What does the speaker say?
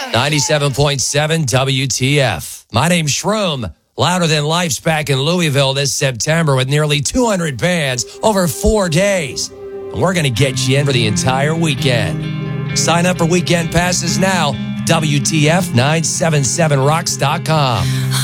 97.7 WTF. My name's Shroom. Louder Than Life's back in Louisville this September with nearly 200 bands over 4 days. And we're going to get you in for the entire weekend. Sign up for weekend passes now. WTF977rocks.com.